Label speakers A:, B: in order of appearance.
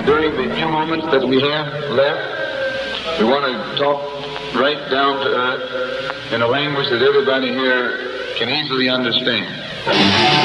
A: During the few moments that we have left, we want to talk right down to earth in a language that everybody here can easily understand.